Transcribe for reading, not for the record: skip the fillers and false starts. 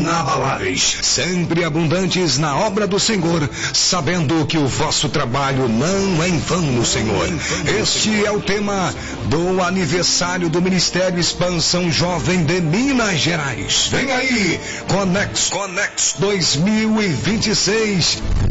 inabaláveis, sempre abundantes na obra do Senhor, sabendo que o vosso trabalho não é em vão no Senhor. Este é o tema do aniversário do Ministério Expansão Jovem de Minas Gerais. Vem aí, Conex 2026.